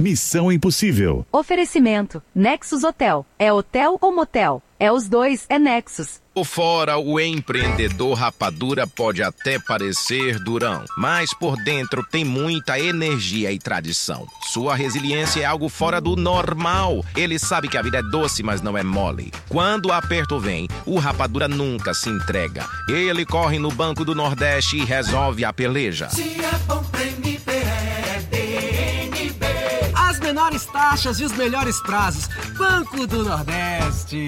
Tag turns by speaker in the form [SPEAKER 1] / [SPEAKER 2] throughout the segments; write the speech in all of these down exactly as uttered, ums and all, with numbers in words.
[SPEAKER 1] Missão Impossível.
[SPEAKER 2] Oferecimento. Nexus Hotel. É hotel ou motel? É os dois, é Nexus.
[SPEAKER 3] Por fora, o empreendedor rapadura pode até parecer durão, mas por dentro tem muita energia e tradição. Sua resiliência é algo fora do normal. Ele sabe que a vida é doce, mas não é mole. Quando o aperto vem, o rapadura nunca se entrega. Ele corre no Banco do Nordeste e resolve a peleja.
[SPEAKER 4] Se é bom pra M B, é D N B.
[SPEAKER 5] As menores taxas e os melhores prazos. Banco do Nordeste.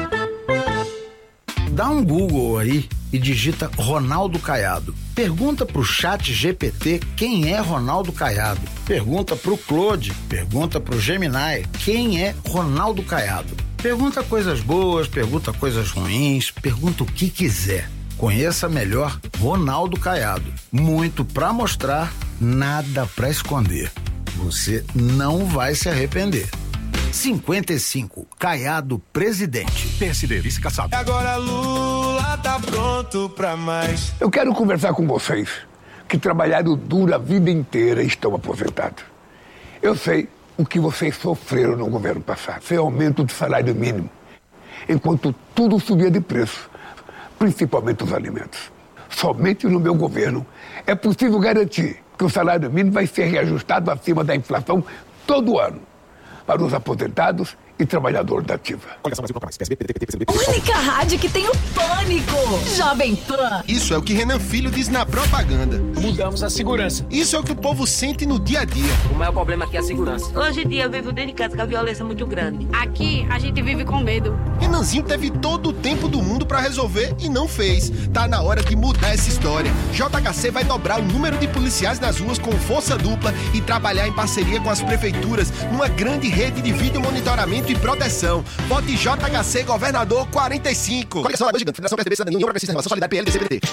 [SPEAKER 6] Dá um Google aí e digita Ronaldo Caiado. Pergunta pro chat G P T quem é Ronaldo Caiado. Pergunta pro Claude, pergunta pro Gemini quem é Ronaldo Caiado. Pergunta coisas boas, pergunta coisas ruins, pergunta o que quiser. Conheça melhor Ronaldo Caiado. Muito pra mostrar, nada pra esconder. Você não vai se arrepender. cinquenta e cinco, Caiado presidente.
[SPEAKER 1] P S D, vice-caçado.
[SPEAKER 4] Agora Lula tá pronto pra mais.
[SPEAKER 7] Eu quero conversar com vocês que trabalharam duro a vida inteira e estão aposentados. Eu sei o que vocês sofreram no governo passado. Foi aumento do salário mínimo, enquanto tudo subia de preço, principalmente os alimentos. Somente no meu governo é possível garantir que o salário mínimo vai ser reajustado acima da inflação todo ano, para os aposentados e trabalhadores da ativa.
[SPEAKER 8] Única rádio que tem o pânico. Jovem Pan.
[SPEAKER 9] Isso é o que Renan Filho diz na propaganda.
[SPEAKER 10] Mudamos a segurança.
[SPEAKER 9] Isso é o que o povo sente no dia a dia.
[SPEAKER 11] O maior problema aqui é a segurança. Hoje em dia eu vivo dentro de casa com a violência muito grande.
[SPEAKER 12] Aqui a gente vive com medo.
[SPEAKER 9] Renanzinho teve todo o tempo do mundo pra resolver e não fez. Tá na hora de mudar essa história. J H C vai dobrar o número de policiais nas ruas com força dupla e trabalhar em parceria com as prefeituras numa grande rede de vídeo monitoramento e proteção. Vote J H C Governador quarenta e cinco.
[SPEAKER 13] Coligação Lagoa Gigante, Federação P S D B, Cidadania, União Progressista, Renovação, Solidariedade, P L, D C, P D T.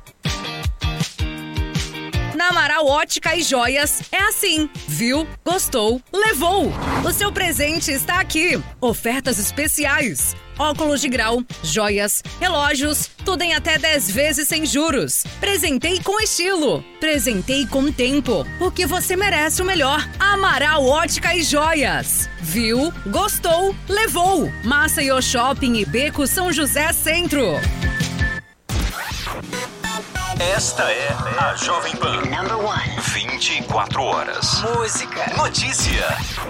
[SPEAKER 14] Na Amaral Ótica e Joias é assim. Viu? Gostou? Levou! O seu presente está aqui. Ofertas especiais. Óculos de grau, joias, relógios, tudo em até dez vezes sem juros. Presentei com estilo. Presentei com tempo. Porque você merece o melhor. Amaral Ótica e Joias. Viu? Gostou? Levou! Maceió Shopping e Beco São José Centro.
[SPEAKER 15] Esta é a Jovem Pan. Number one. vinte e quatro horas.
[SPEAKER 8] Música.
[SPEAKER 15] Notícia.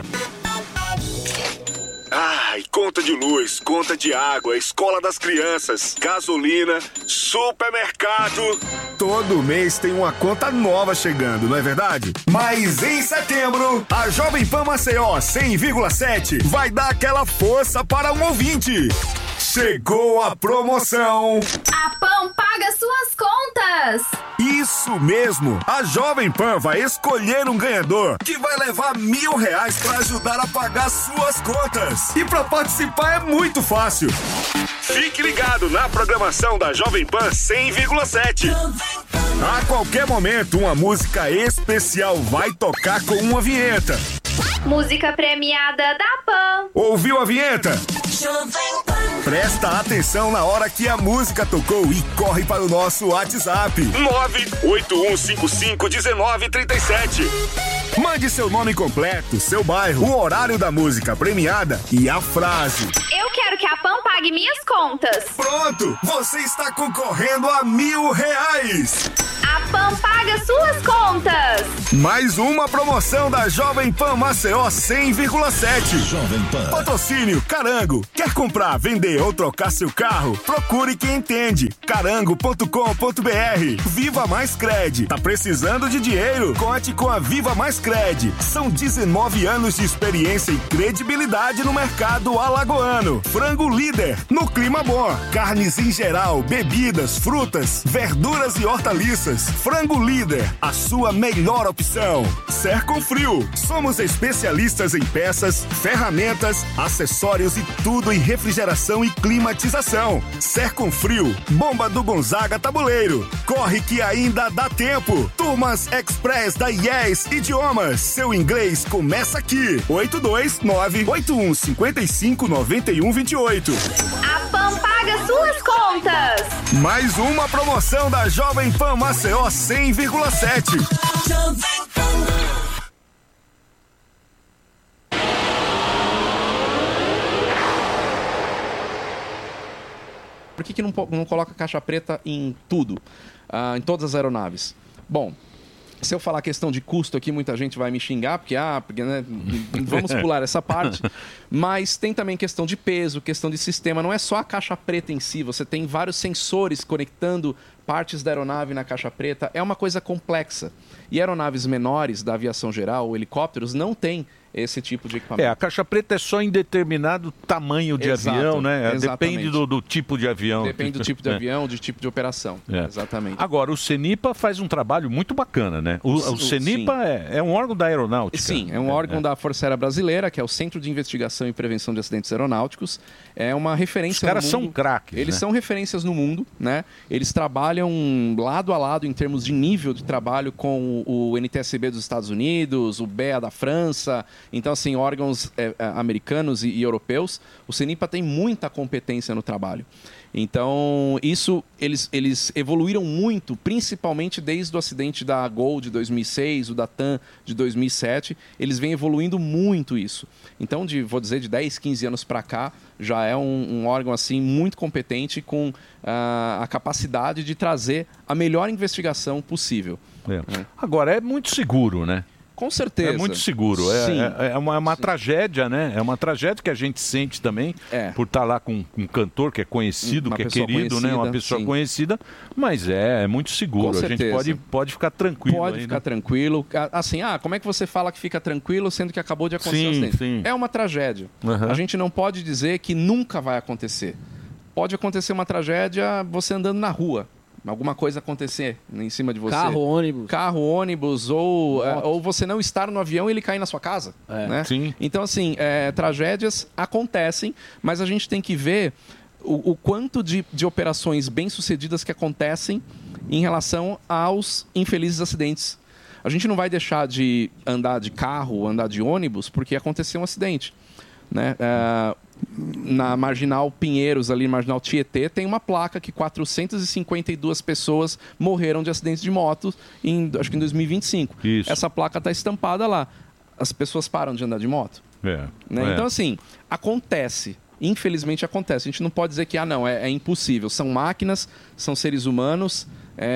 [SPEAKER 16] Ai, conta de luz, conta de água, escola das crianças, gasolina, supermercado.
[SPEAKER 17] Todo mês tem uma conta nova chegando, não é verdade? Mas em setembro, a Jovem Pan Maceió cem vírgula sete vai dar aquela força para um ouvinte. Chegou a promoção.
[SPEAKER 12] A Pan paga suas contas.
[SPEAKER 17] Isso mesmo. A Jovem Pan vai escolher um ganhador que vai levar mil reais para ajudar a pagar suas contas. E para participar é muito fácil.
[SPEAKER 16] Fique ligado na programação da Jovem Pan cem vírgula sete.
[SPEAKER 17] A qualquer momento, uma música especial vai tocar com uma vinheta.
[SPEAKER 12] Música premiada da Pan.
[SPEAKER 17] Ouviu a vinheta? Presta atenção na hora que a música tocou e corre para o nosso WhatsApp.
[SPEAKER 16] nove oito um cinco cinco um nove três sete.
[SPEAKER 17] Mande seu nome completo, seu bairro, o horário da música premiada e a frase.
[SPEAKER 12] Eu quero que a Pan pague minhas contas.
[SPEAKER 17] Pronto, você está concorrendo a mil reais.
[SPEAKER 12] A Pan paga suas contas.
[SPEAKER 17] Mais uma promoção da Jovem Pan Maceió cem vírgula sete.
[SPEAKER 15] Jovem Pan.
[SPEAKER 17] Patrocínio Carango. Quer comprar, vender ou trocar seu carro? Procure quem entende. carango ponto com ponto b r. Viva Mais Cred. Tá precisando de dinheiro? Conte com a Viva Mais Cred. São dezenove anos de experiência e credibilidade no mercado alagoano. Frango líder no clima bom. Carnes em geral, bebidas, frutas, verduras e hortaliças. Frango líder, a sua melhor opção. Serconfrio. Somos especialistas em peças, ferramentas, acessórios e tudo em refrigeração e climatização. Serconfrio, Bomba do Gonzaga Tabuleiro. Corre que ainda dá tempo. Turmas Express da I E S Idiomas. Seu inglês começa aqui. oito dois nove oito um cinco cinco nove um dois oito.
[SPEAKER 12] A Pan paga suas contas.
[SPEAKER 17] Mais uma promoção da Jovem Pan Maceió cem vírgula sete.
[SPEAKER 10] que não, não coloca caixa preta em tudo, uh, em todas as aeronaves? Bom, se eu falar questão de custo aqui, muita gente vai me xingar, porque, ah, porque, né, vamos pular essa parte. Mas tem também questão de peso, questão de sistema. Não é só a caixa preta em si, você tem vários sensores conectando partes da aeronave na caixa preta. É uma coisa complexa. E aeronaves menores da aviação geral, helicópteros, não tem esse tipo de equipamento.
[SPEAKER 18] É, a caixa preta é só em determinado tamanho de
[SPEAKER 10] Exato,
[SPEAKER 18] avião, né?
[SPEAKER 10] exatamente.
[SPEAKER 18] Depende do, do tipo de avião.
[SPEAKER 10] Depende do tipo de
[SPEAKER 18] É.
[SPEAKER 10] avião, do tipo de operação.
[SPEAKER 18] É.
[SPEAKER 10] Exatamente.
[SPEAKER 18] Agora, o CENIPA faz um trabalho muito bacana, né? O, o CENIPA é, é um órgão da aeronáutica.
[SPEAKER 10] Sim, é um órgão
[SPEAKER 18] é.
[SPEAKER 10] da Força Aérea Brasileira, que é o Centro de Investigação e Prevenção de Acidentes Aeronáuticos. É uma referência
[SPEAKER 18] Os caras
[SPEAKER 10] no mundo.
[SPEAKER 18] são craques,
[SPEAKER 10] Eles
[SPEAKER 18] né?
[SPEAKER 10] são referências no mundo, né? Eles trabalham lado a lado em termos de nível de trabalho com o N T S B dos Estados Unidos, o B E A da França. Então, assim, órgãos é, é, americanos e, e europeus. O CENIPA tem muita competência no trabalho. Então, isso, eles, eles evoluíram muito, principalmente desde o acidente da Gol de dois mil e seis, o da TAM de dois mil e sete. Eles vêm evoluindo muito isso. Então, de, vou dizer, de dez, quinze anos para cá, já é um, um órgão assim muito competente com uh, a capacidade de trazer a melhor investigação possível.
[SPEAKER 18] É. É. Agora, é muito seguro, né?
[SPEAKER 10] Com certeza.
[SPEAKER 18] É muito seguro. É,
[SPEAKER 10] Sim.
[SPEAKER 18] é, é uma, é uma tragédia, né? É uma tragédia que a gente sente também
[SPEAKER 10] É.
[SPEAKER 18] por estar lá com um cantor que é conhecido,
[SPEAKER 10] Uma
[SPEAKER 18] que é
[SPEAKER 10] pessoa
[SPEAKER 18] querido, né? Uma
[SPEAKER 10] conhecida,
[SPEAKER 18] pessoa
[SPEAKER 10] sim.
[SPEAKER 18] conhecida, mas é, é muito seguro.
[SPEAKER 10] Com
[SPEAKER 18] A gente
[SPEAKER 10] certeza.
[SPEAKER 18] pode, pode ficar tranquilo.
[SPEAKER 10] Pode
[SPEAKER 18] aí,
[SPEAKER 10] ficar
[SPEAKER 18] né?
[SPEAKER 10] tranquilo. A- Assim, ah, como é que você fala que fica tranquilo sendo que acabou de acontecer
[SPEAKER 18] Sim,
[SPEAKER 10] um acidente?
[SPEAKER 18] sim.
[SPEAKER 10] É uma tragédia.
[SPEAKER 18] Uhum.
[SPEAKER 10] A gente não pode dizer que nunca vai acontecer. Pode acontecer uma tragédia você andando na rua. Alguma coisa acontecer em cima de você.
[SPEAKER 5] Carro, ônibus.
[SPEAKER 10] Carro, ônibus, ou, é, ou você não estar no avião e ele cair na sua casa.
[SPEAKER 5] É.
[SPEAKER 10] Né?
[SPEAKER 18] Sim.
[SPEAKER 10] Então, assim, é, tragédias acontecem, mas a gente tem que ver o, o quanto de, de operações bem-sucedidas que acontecem em relação aos infelizes acidentes. A gente não vai deixar de andar de carro, andar de ônibus, porque aconteceu um acidente. Né? É, na Marginal Pinheiros, ali, Marginal Tietê, tem uma placa que quatrocentas e cinquenta e duas pessoas morreram de acidentes de moto, em, acho que em dois mil e vinte e cinco.
[SPEAKER 18] Isso.
[SPEAKER 10] Essa placa está estampada lá. As pessoas param de andar de moto.
[SPEAKER 18] É.
[SPEAKER 10] Né?
[SPEAKER 18] É.
[SPEAKER 10] Então, assim, acontece. Infelizmente acontece. A gente não pode dizer que, ah, não, é, é impossível. São máquinas, são seres humanos,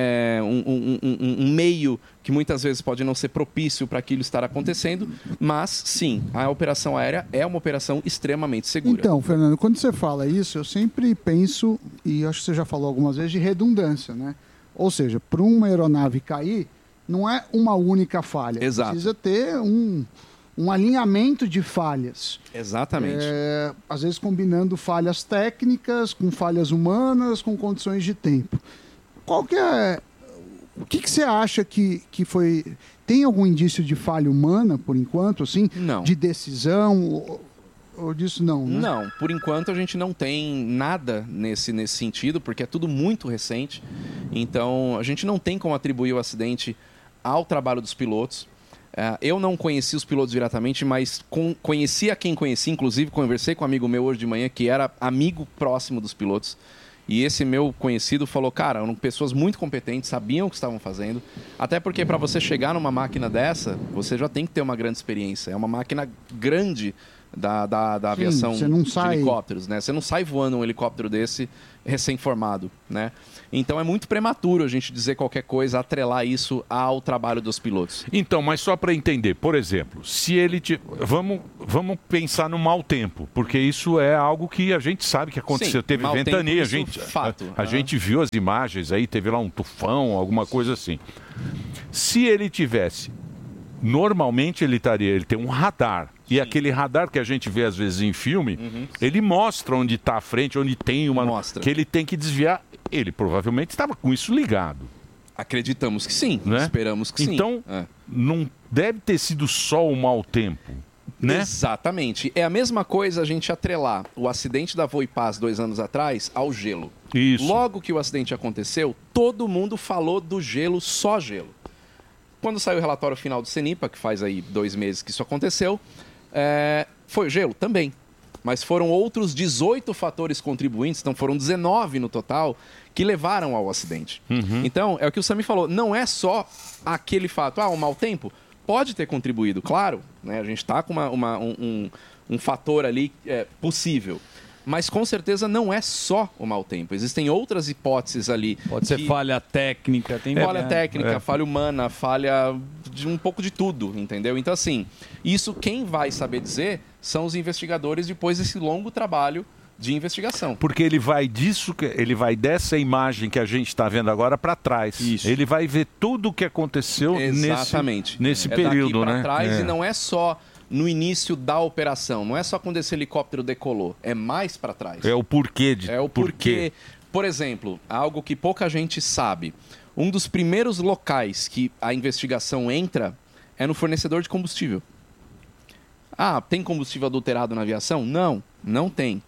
[SPEAKER 10] é um, um, um, um meio que muitas vezes pode não ser propício para aquilo estar acontecendo, mas, sim, a operação aérea é uma operação extremamente segura.
[SPEAKER 19] Então, Fernando, quando você fala isso, eu sempre penso, e acho que você já falou algumas vezes, de redundância, né? Ou seja, para uma aeronave cair, não é uma única falha.
[SPEAKER 10] Exato.
[SPEAKER 19] Precisa ter um, um alinhamento de falhas.
[SPEAKER 10] Exatamente.
[SPEAKER 19] É, às vezes combinando falhas técnicas com falhas humanas, com condições de tempo. Qual que é... O que, que você acha que, que foi... Tem algum indício de falha humana, por enquanto, assim?
[SPEAKER 10] Não.
[SPEAKER 19] De decisão? Ou, ou disso não, né?
[SPEAKER 10] Não, por enquanto a gente não tem nada nesse, nesse sentido, porque é tudo muito recente. Então, a gente não tem como atribuir o acidente ao trabalho dos pilotos. É, eu não conheci os pilotos diretamente, mas com, conheci a quem conheci, inclusive conversei com um amigo meu hoje de manhã, que era amigo próximo dos pilotos. E esse meu conhecido falou, cara, eram pessoas muito competentes, sabiam o que estavam fazendo. Até porque para você chegar numa máquina dessa, você já tem que ter uma grande experiência. É uma máquina grande da, da, da
[SPEAKER 19] Sim,
[SPEAKER 10] aviação
[SPEAKER 19] você não
[SPEAKER 10] de
[SPEAKER 19] sai-
[SPEAKER 10] helicópteros, né? Você não sai voando um helicóptero desse recém-formado, né? Então é muito prematuro a gente dizer qualquer coisa, atrelar isso ao trabalho dos pilotos.
[SPEAKER 18] Então, mas só para entender, por exemplo, se ele te... vamos, vamos pensar no mau tempo, porque isso é algo que a gente sabe que aconteceu.
[SPEAKER 10] Sim,
[SPEAKER 18] teve
[SPEAKER 10] mau
[SPEAKER 18] ventania,
[SPEAKER 10] tempo,
[SPEAKER 18] a
[SPEAKER 10] isso
[SPEAKER 18] gente,
[SPEAKER 10] fato.
[SPEAKER 18] a, a
[SPEAKER 10] Ah.
[SPEAKER 18] gente viu as imagens aí, teve lá um tufão, alguma coisa assim. Se ele tivesse, normalmente ele estaria, ele tem um radar. E aquele radar que a gente vê às vezes em filme,
[SPEAKER 10] Uhum.
[SPEAKER 18] ele mostra onde está a frente, onde tem uma...
[SPEAKER 10] Mostra.
[SPEAKER 18] que ele tem que desviar. Ele provavelmente estava com isso ligado.
[SPEAKER 10] Acreditamos que sim,
[SPEAKER 18] Né?
[SPEAKER 10] esperamos que sim.
[SPEAKER 18] Então,
[SPEAKER 10] É.
[SPEAKER 18] não deve ter sido só o mau tempo, né?
[SPEAKER 10] Exatamente. É a mesma coisa a gente atrelar o acidente da Voipaz dois anos atrás ao gelo.
[SPEAKER 18] Isso.
[SPEAKER 10] Logo que o acidente aconteceu, todo mundo falou do gelo, só gelo. Quando saiu o relatório final do CENIPA, que faz aí dois meses que isso aconteceu, é, foi o gelo também. Mas foram outros dezoito fatores contribuintes, então foram dezenove no total, que levaram ao acidente.
[SPEAKER 18] Uhum.
[SPEAKER 10] Então, é o que o Sami falou, não é só aquele fato, ah, o mau tempo pode ter contribuído, claro, né? A gente está com uma, uma- um, um- um fator ali é, possível. Mas com certeza não é só o mau tempo. Existem outras hipóteses ali.
[SPEAKER 20] Pode ser falha técnica. Tem
[SPEAKER 10] falha
[SPEAKER 20] é,
[SPEAKER 10] técnica,
[SPEAKER 20] é.
[SPEAKER 10] falha humana, falha de um pouco de tudo, entendeu? Então, assim, isso quem vai saber dizer são os investigadores depois desse longo trabalho de investigação.
[SPEAKER 18] Porque ele vai disso, que- ele vai dessa imagem que a gente está vendo agora para trás. Ele vai ver tudo o que aconteceu
[SPEAKER 10] Exatamente.
[SPEAKER 18] nesse, nesse
[SPEAKER 10] é
[SPEAKER 18] período,
[SPEAKER 10] daqui pra
[SPEAKER 18] né?
[SPEAKER 10] trás
[SPEAKER 18] É.
[SPEAKER 10] e não é só no início da operação, não é só quando esse helicóptero decolou, é mais para trás.
[SPEAKER 18] É o porquê de
[SPEAKER 10] É o porquê. Por exemplo, algo que pouca gente sabe. Um dos primeiros locais que a investigação entra é no fornecedor de combustível. Ah, tem combustível adulterado na aviação? Não, não tem.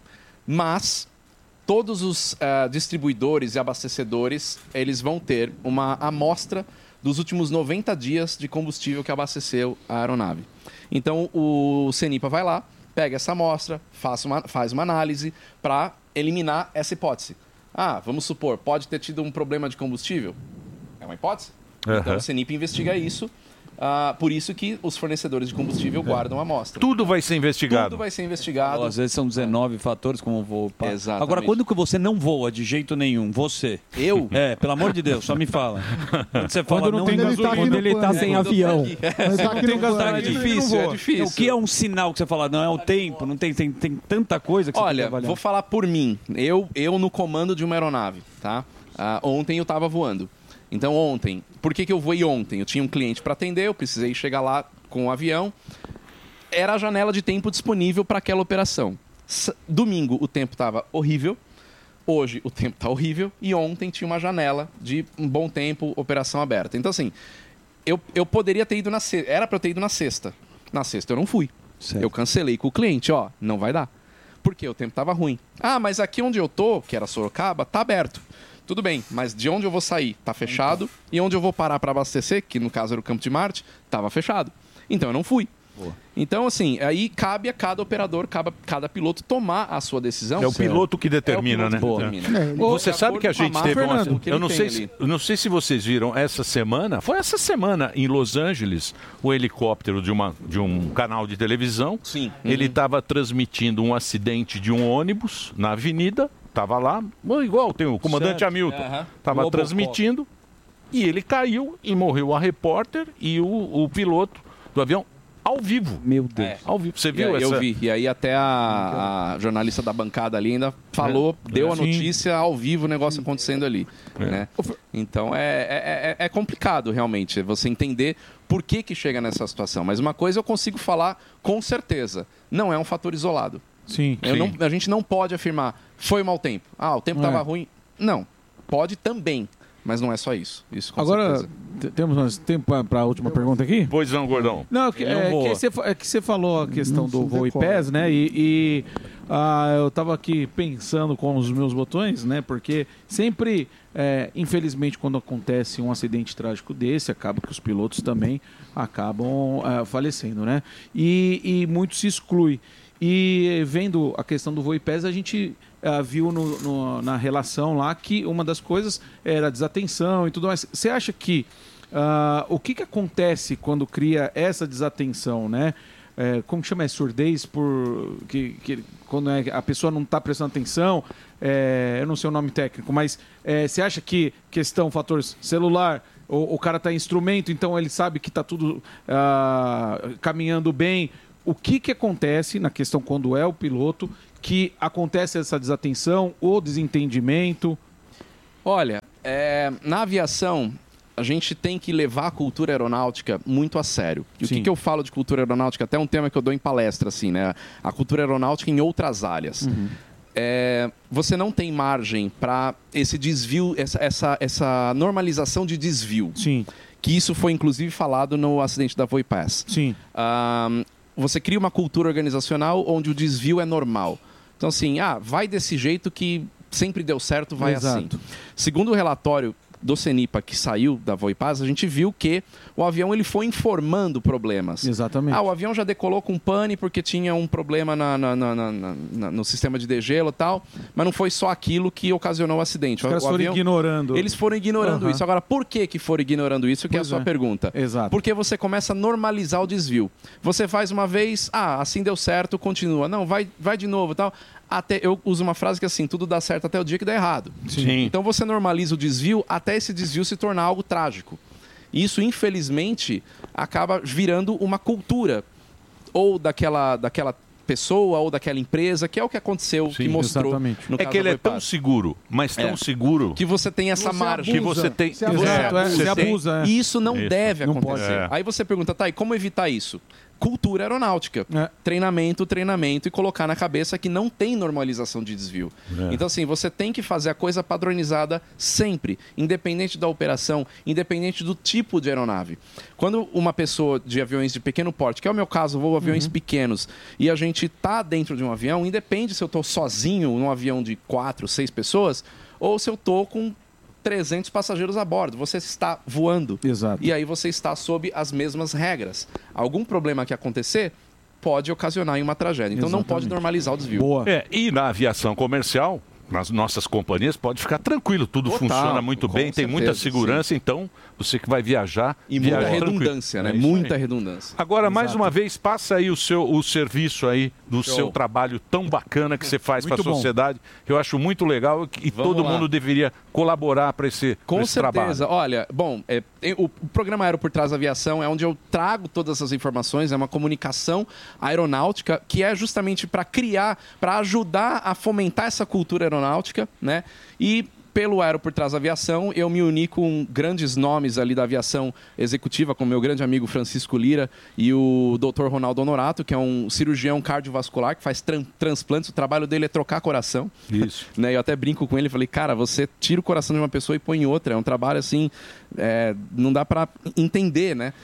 [SPEAKER 10] Mas todos os ah, distribuidores e abastecedores, eles vão ter uma amostra dos últimos noventa dias de combustível que abasteceu a aeronave. Então o CENIPA vai lá, pega essa amostra, faz uma, faz uma análise para eliminar essa hipótese. Ah, vamos supor, pode ter tido um problema de combustível? É uma hipótese?
[SPEAKER 18] Aham.
[SPEAKER 10] Então o CENIPA investiga isso. Ah, por isso que os fornecedores de combustível guardam a amostra.
[SPEAKER 18] Tudo vai ser investigado.
[SPEAKER 10] Tudo vai ser investigado.
[SPEAKER 20] Às vezes são dezenove fatores como o voo. pá.
[SPEAKER 10] Exatamente.
[SPEAKER 20] Agora, quando que você não voa de jeito nenhum? Você.
[SPEAKER 10] Eu?
[SPEAKER 20] É, pelo amor de Deus, só me fala. Quando você fala,
[SPEAKER 21] Quando não tem gasolina.
[SPEAKER 20] quando ele tá
[SPEAKER 21] É,
[SPEAKER 20] sem
[SPEAKER 21] quando
[SPEAKER 20] avião.
[SPEAKER 21] tá aqui. Quando tá aqui
[SPEAKER 20] Não tem
[SPEAKER 21] no
[SPEAKER 20] gasolina.
[SPEAKER 21] plano,
[SPEAKER 20] É
[SPEAKER 21] ele não
[SPEAKER 20] difícil,
[SPEAKER 21] voa.
[SPEAKER 20] é difícil. O que é um sinal que você fala? Não, é o tempo, não tem, tem, tem tanta coisa que você tem que
[SPEAKER 10] Olha,
[SPEAKER 20] avaliar.
[SPEAKER 10] vou falar por mim. Eu, eu no comando de uma aeronave, tá? Ah, ontem eu estava voando. Então ontem, por que, que eu voei ontem? Eu tinha um cliente para atender, eu precisei chegar lá com o avião. Era a janela de tempo disponível para aquela operação. S- Domingo o tempo estava horrível, hoje o tempo está horrível e ontem tinha uma janela de um bom tempo, operação aberta. Então assim, eu, eu poderia ter ido na sexta, era para eu ter ido na sexta. Na sexta eu não fui. Eu cancelei com o cliente, ó, não vai dar. Porque o tempo estava ruim. Ah, mas aqui onde eu tô, que era Sorocaba, tá aberto. Tudo bem, mas de onde eu vou sair? Tá fechado. E onde eu vou parar para abastecer, que no caso era o Campo de Marte, tava fechado. Então eu não fui. Então, assim, aí cabe a cada operador, cada, cada piloto tomar a sua decisão.
[SPEAKER 18] É o piloto que determina,
[SPEAKER 10] É o piloto
[SPEAKER 18] né?
[SPEAKER 10] que determina.
[SPEAKER 18] Você
[SPEAKER 10] De
[SPEAKER 18] sabe que a
[SPEAKER 10] acordo com
[SPEAKER 18] gente
[SPEAKER 10] marca,
[SPEAKER 18] teve uma...
[SPEAKER 10] Fernando, que
[SPEAKER 18] Eu
[SPEAKER 10] ele
[SPEAKER 18] não
[SPEAKER 10] tem
[SPEAKER 18] sei,
[SPEAKER 10] ali.
[SPEAKER 18] se, eu não sei se vocês viram essa semana, foi essa semana em Los Angeles, o helicóptero de, uma, de um canal de televisão.
[SPEAKER 10] Sim.
[SPEAKER 18] Ele
[SPEAKER 10] Uhum.
[SPEAKER 18] estava transmitindo um acidente de um ônibus na avenida, estava lá, igual tem o comandante
[SPEAKER 20] Certo.
[SPEAKER 18] Hamilton,
[SPEAKER 20] Aham.
[SPEAKER 18] estava
[SPEAKER 20] Robocop.
[SPEAKER 18] transmitindo e ele caiu e morreu a repórter e o, o piloto do avião ao vivo.
[SPEAKER 20] Meu Deus.
[SPEAKER 10] É.
[SPEAKER 18] Ao vivo. Você
[SPEAKER 10] E
[SPEAKER 18] viu
[SPEAKER 10] aí
[SPEAKER 18] essa?
[SPEAKER 10] Eu vi. E aí até a, a jornalista da bancada ali ainda falou,
[SPEAKER 18] É.
[SPEAKER 10] deu a
[SPEAKER 18] Sim.
[SPEAKER 10] notícia ao vivo, o negócio acontecendo ali. Né? Então é, é, é- é complicado realmente você entender por que, que chega nessa situação. Mas uma coisa eu consigo falar com certeza. Não é um fator isolado.
[SPEAKER 21] Sim.
[SPEAKER 10] Eu
[SPEAKER 21] Sim.
[SPEAKER 10] não- a gente não pode afirmar, foi mau tempo. Ah, o tempo
[SPEAKER 21] Não
[SPEAKER 10] estava
[SPEAKER 21] é.
[SPEAKER 10] ruim. Não. Pode também. Mas não é só isso. Isso com
[SPEAKER 21] Agora,
[SPEAKER 10] certeza.
[SPEAKER 21] t- temos mais tempo para a última pergunta aqui?
[SPEAKER 18] Pois não, Gordão.
[SPEAKER 21] Não, que,
[SPEAKER 18] Ele não
[SPEAKER 21] é,
[SPEAKER 18] voa.
[SPEAKER 21] que você, fa- é que você falou a questão do
[SPEAKER 18] se
[SPEAKER 21] voo e
[SPEAKER 18] decora.
[SPEAKER 21] pés, né? E, e, ah, eu estava aqui pensando com os meus botões, né? Porque sempre, é, infelizmente, quando acontece um acidente trágico desse, acaba que os pilotos também acabam ah, falecendo, né? E, e muito se exclui. E vendo a questão do voo e pés, a gente ah, viu no- no- na relação lá que uma das coisas era a desatenção e tudo mais. Você acha que ah, o que, que acontece quando cria essa desatenção, né? É, como que chama? É surdez por que, que quando é, a pessoa não está prestando atenção. É, eu não sei o nome técnico, mas é, você acha que questão fatores celular, o, o cara está em instrumento, então ele sabe que está tudo ah, caminhando bem. O que, que acontece na questão quando é o piloto que acontece essa desatenção ou desentendimento?
[SPEAKER 10] Olha, é, na aviação, a gente tem que levar a cultura aeronáutica muito a sério. E o que, que eu falo de cultura aeronáutica? Até um tema que eu dou em palestra, assim, né? A cultura aeronáutica em outras áreas. É, você não tem margem para esse desvio, essa, essa, essa normalização de desvio.
[SPEAKER 21] Sim.
[SPEAKER 10] Que isso foi, inclusive, falado no acidente da Voipass.
[SPEAKER 21] Sim.
[SPEAKER 10] Ahn, você cria uma cultura organizacional onde o desvio é normal. Então, assim, ah, vai desse jeito que sempre deu certo, vai
[SPEAKER 21] Exato.
[SPEAKER 10] assim. Segundo o relatório do CENIPA que saiu da Voipaz, a gente viu que o avião ele foi informando problemas.
[SPEAKER 21] Exatamente.
[SPEAKER 10] Ah, o avião já decolou com pane porque tinha um problema na, na, na, na, na, no sistema de degelo e tal, mas não foi só aquilo que ocasionou o acidente.
[SPEAKER 21] Os caras
[SPEAKER 10] o
[SPEAKER 21] foram
[SPEAKER 10] avião,
[SPEAKER 21] ignorando.
[SPEAKER 10] Eles foram ignorando
[SPEAKER 21] Uhum.
[SPEAKER 10] isso. Agora, por que que foram ignorando isso? Que
[SPEAKER 21] Pois
[SPEAKER 10] é a sua
[SPEAKER 21] é.
[SPEAKER 10] pergunta.
[SPEAKER 21] Exato.
[SPEAKER 10] Porque você começa a normalizar o desvio. Você faz uma vez, ah, assim deu certo, continua. Não, vai, vai de novo e tal. Até, eu uso uma frase que é assim, tudo dá certo até o dia que dá errado.
[SPEAKER 18] Sim.
[SPEAKER 10] Então você normaliza o desvio até esse desvio se tornar algo trágico. E isso, infelizmente, acaba virando uma cultura. Ou daquela, daquela pessoa, ou daquela empresa, que é o que aconteceu, que mostrou.
[SPEAKER 18] Exatamente.
[SPEAKER 10] No
[SPEAKER 18] É
[SPEAKER 10] caso
[SPEAKER 18] que ele
[SPEAKER 10] da
[SPEAKER 18] é tão
[SPEAKER 10] Voipaz.
[SPEAKER 18] seguro, mas tão
[SPEAKER 10] É.
[SPEAKER 18] seguro...
[SPEAKER 10] Que você tem essa
[SPEAKER 18] Você
[SPEAKER 10] margem.
[SPEAKER 18] abusa. Que você tem-
[SPEAKER 10] Você
[SPEAKER 18] Exato,
[SPEAKER 10] abusa.
[SPEAKER 18] é, você
[SPEAKER 10] tem-
[SPEAKER 18] abusa, é.
[SPEAKER 10] E isso não
[SPEAKER 18] Isso.
[SPEAKER 10] deve
[SPEAKER 18] Não
[SPEAKER 10] acontecer.
[SPEAKER 18] pode. É.
[SPEAKER 10] Aí você pergunta, tá, e como evitar isso? Cultura aeronáutica. Treinamento, treinamento e colocar na cabeça que não tem normalização de desvio.
[SPEAKER 18] É.
[SPEAKER 10] Então, assim, você tem que fazer a coisa padronizada sempre, independente da operação, independente do tipo de aeronave. Quando uma pessoa de aviões de pequeno porte, que é o meu caso, eu vou aviões pequenos, e a gente tá dentro de um avião, independe se eu tô sozinho num avião de quatro, seis pessoas, ou se eu tô com trezentos passageiros a bordo. Você está voando.
[SPEAKER 21] Exato.
[SPEAKER 10] E aí você está sob as mesmas regras. Algum problema que acontecer pode ocasionar em uma tragédia. Então não pode
[SPEAKER 18] Exatamente.
[SPEAKER 10] normalizar o desvio.
[SPEAKER 18] É, e na aviação comercial, nas nossas companhias, pode ficar tranquilo, tudo
[SPEAKER 10] Total,
[SPEAKER 18] funciona muito
[SPEAKER 10] com
[SPEAKER 18] bem, tem muita
[SPEAKER 10] certeza,
[SPEAKER 18] segurança, então você que vai viajar...
[SPEAKER 10] E muita
[SPEAKER 18] viaja tranquilo.
[SPEAKER 10] redundância, né?
[SPEAKER 18] É isso
[SPEAKER 10] Muita
[SPEAKER 18] aí.
[SPEAKER 10] redundância.
[SPEAKER 18] Agora, mais
[SPEAKER 10] Exato.
[SPEAKER 18] uma vez, passa aí o seu o serviço aí do
[SPEAKER 10] Show.
[SPEAKER 18] seu trabalho tão bacana que você faz para a
[SPEAKER 10] Muito bom.
[SPEAKER 18] sociedade. Eu acho muito legal e
[SPEAKER 10] Vamos
[SPEAKER 18] todo
[SPEAKER 10] lá.
[SPEAKER 18] mundo deveria colaborar para esse, pra
[SPEAKER 10] Com
[SPEAKER 18] esse
[SPEAKER 10] certeza.
[SPEAKER 18] trabalho.
[SPEAKER 10] Olha, bom, é, tem- o, o programa Aero por Trás da Aviação é onde eu trago todas essas informações, é uma comunicação aeronáutica que é justamente para criar, para ajudar a fomentar essa cultura aeronáutica, né? E pelo Aero por Trás da Aviação, eu me uni com grandes nomes ali da aviação executiva, como meu grande amigo Francisco Lira e o doutor Ronaldo Honorato, que é um cirurgião cardiovascular que faz tran- transplantes. O trabalho dele é trocar coração.
[SPEAKER 18] Isso.
[SPEAKER 10] Né? Eu até brinco com ele, falei, cara, você tira o coração de uma pessoa e põe em outra. É um trabalho assim, é, não dá para entender, né?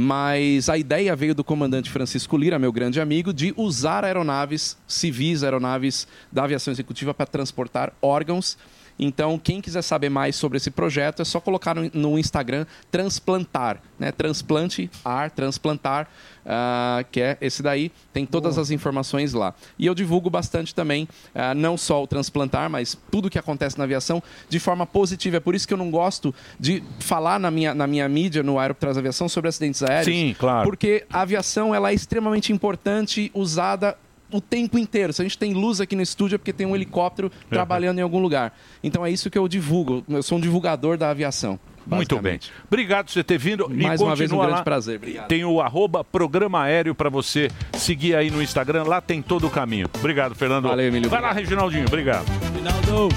[SPEAKER 10] Mas a ideia veio do comandante Francisco Lira, meu grande amigo, de usar aeronaves civis, aeronaves da aviação executiva para transportar órgãos. Então, quem quiser saber mais sobre esse projeto, é só colocar no, no Instagram Transplantar, né? Transplante, ar, transplantar, ah, que é esse daí. Tem todas as informações lá. E eu divulgo bastante também, ah, não só o transplantar, mas tudo que acontece na aviação de forma positiva. É por isso que eu não gosto de falar na minha, na minha mídia, no Aero por Trás da Aviação, sobre acidentes aéreos.
[SPEAKER 18] Sim, claro.
[SPEAKER 10] Porque a aviação ela é extremamente importante, usada o tempo inteiro. Se a gente tem luz aqui no estúdio é porque tem um helicóptero trabalhando em algum lugar. Então é isso que eu divulgo. Eu sou um divulgador da aviação.
[SPEAKER 18] Muito bem. Obrigado por você ter vindo.
[SPEAKER 10] Mais
[SPEAKER 18] e
[SPEAKER 10] uma vez, um
[SPEAKER 18] continua
[SPEAKER 10] grande
[SPEAKER 18] lá.
[SPEAKER 10] prazer. Obrigado.
[SPEAKER 18] Tem o arroba Programa Aéreo para você seguir aí no Instagram. Lá tem todo o caminho. Obrigado, Fernando.
[SPEAKER 10] Valeu, Emílio.
[SPEAKER 18] Vai lá, Reginaldinho. Obrigado.